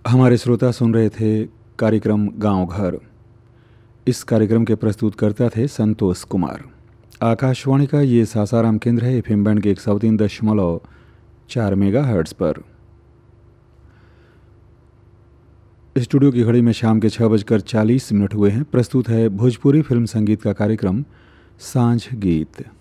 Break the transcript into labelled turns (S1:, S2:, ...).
S1: हमारे श्रोता सुन रहे थे कार्यक्रम गांव घर। इस कार्यक्रम के प्रस्तुतकर्ता थे संतोष कुमार। आकाशवाणी का ये सासाराम केंद्र है, एफएम बैंड के 103.4 मेगाहर्ट्ज़ पर। स्टूडियो की घड़ी में शाम के 6:40 हुए हैं। प्रस्तुत है भोजपुरी फिल्म संगीत का कार्यक्रम सांझ गीत।